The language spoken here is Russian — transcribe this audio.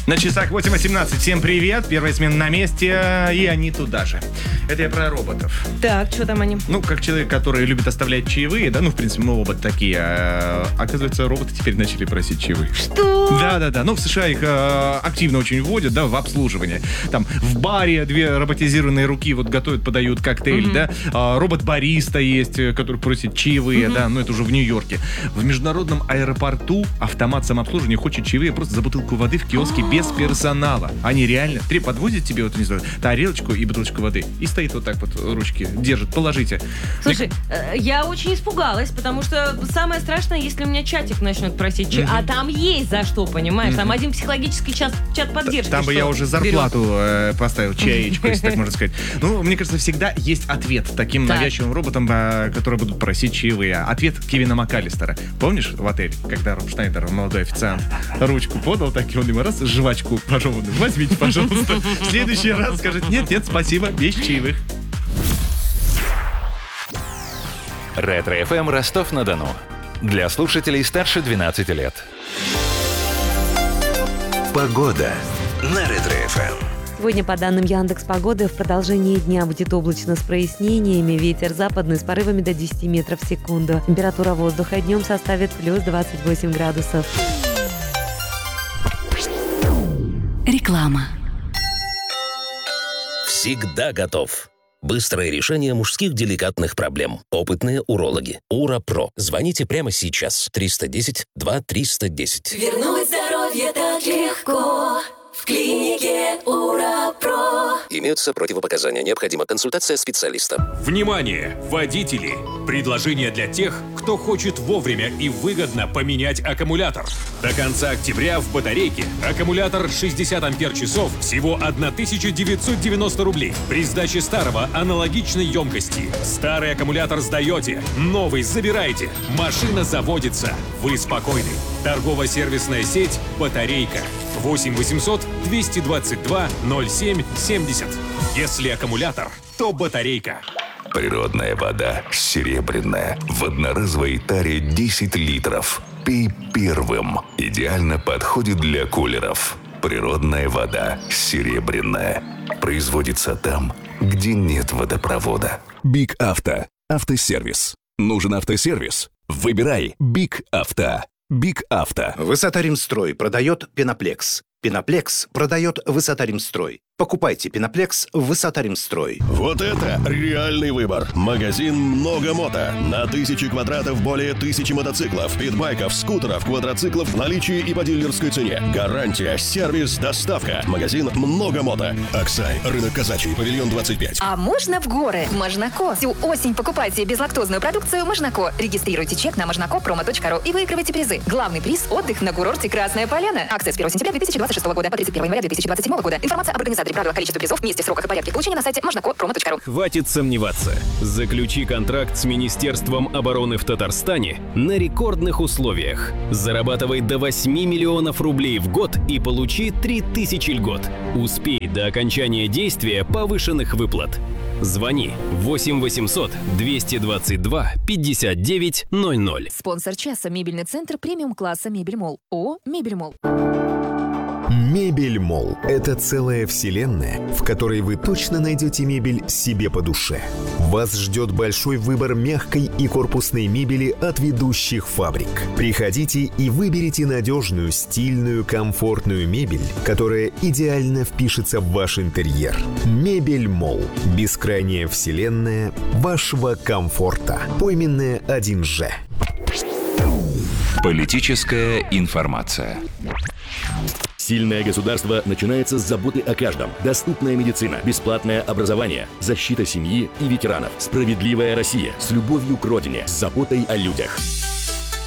На часах 8:18. Всем привет. Первая смена на месте, и они туда же. Это я про роботов. Так, что там они? Ну, как человек, который любит оставлять чаевые, да, ну, в принципе, мы оба такие. Оказывается, роботы теперь начали просить чаевые. Что? Да. Ну, в США их активно очень вводят, да, в обслуживание. Там в баре две роботизированные руки вот готовят, подают коктейль, да. Робот-бариста есть, который просит чаевые, да, ну, это уже в Нью-Йорке. В международном аэропорту автомат самообслуживания хочет чаевые просто за бутылку воды в киоске без персонала. Они реально подвозят тебе, вот, не знаю, тарелочку и бутылочку воды. И стоит вот так вот, ручки держит, положите. Слушай, я очень испугалась, потому что самое страшное, если у меня чатик начнет просить, а там есть за что, понимаешь? Там один психологический чат поддержки. Там бы я уже зарплату поставил, чаечку, если так можно сказать. Ну, мне кажется, всегда есть ответ таким навязчивым роботам, которые будут просить чаевые. Ответ Кевина МакАлистера. Помнишь в отеле, когда Роб Шнайдер, молодой официант, ручку подал, так и он ему раз, жвачку пожеванную. Возьмите, пожалуйста. В следующий раз скажет: нет, спасибо, без чаевых. Ретро-ФМ Ростов-на-Дону. Для слушателей старше 12 лет. Погода на Ретро-ФМ. Сегодня, по данным Яндекс.Погоды, в продолжении дня будет облачно с прояснениями, ветер западный с порывами до 10 метров в секунду. Температура воздуха днем составит плюс 28 градусов. Реклама. Всегда готов. Быстрое решение мужских деликатных проблем. Опытные урологи. УРАПРО. Звоните прямо сейчас. 310-2310. Вернуть здоровье так легко. В клинике УРАПРО. Имеются противопоказания. Необходима консультация специалиста. Внимание, водители! Предложение для тех, кто хочет вовремя и выгодно поменять аккумулятор. До конца октября в батарейке аккумулятор 60 ампер-часов всего 1990 рублей. При сдаче старого аналогичной емкости. Старый аккумулятор сдаете, новый забираете. Машина заводится. Вы спокойны. Торгово-сервисная сеть «Батарейка». 8 800 222 07 70. Если аккумулятор, то батарейка. Природная вода серебряная. В одноразовой таре 10 литров. Пей первым. Идеально подходит для кулеров. Природная вода серебряная. Производится там, где нет водопровода. Биг Авто. Автосервис. Нужен автосервис? Выбирай Биг Авто. Биг Авто. Высота-Римстрой продает Пеноплекс. Пеноплекс продает Высота-Римстрой. Покупайте Пеноплекс в Высота-Римстрой. Вот это реальный выбор. Магазин «Много мото». На 1000 квадратов более 1000 мотоциклов, питбайков, скутеров, квадроциклов в наличии и по дилерской цене. Гарантия, сервис, доставка. Магазин «Много мото». Аксай, рынок Казачий, павильон 25. А можно в горы? Можнако. Всю осень покупайте безлактозную продукцию Можнако. Регистрируйте чек на можнако.промо.ру и выигрывайте призы. Главный приз – отдых на курорте Красная Поляна. Акция с 1 сентября 2026 года по 31 января 2027 года. Информация об организаторе, правилах, количестве призов, месте, сроках и порядке получения на сайте можнако.промо.ру. Хватит сомневаться. Заключи контракт с Министерством обороны в Татарстане на рекордных условиях. Зарабатывай до 8 миллионов рублей в год и получи 3000 льгот. Успей до окончания действия повышенных выплат. Звони 8 800 222 59 00. Спонсор часа – мебельный центр премиум-класса «Мебель-Молл». ООО «Мебель-Молл». Мебель-Молл – это целая вселенная, в которой вы точно найдете мебель себе по душе. Вас ждет большой выбор мягкой и корпусной мебели от ведущих фабрик. Приходите и выберите надежную, стильную, комфортную мебель, которая идеально впишется в ваш интерьер. Мебель-Молл – бескрайняя вселенная вашего комфорта. Пойменная 1Ж. Политическая информация. Сильное государство начинается с заботы о каждом. Доступная медицина, бесплатное образование, защита семьи и ветеранов. Справедливая Россия с любовью к родине, с заботой о людях.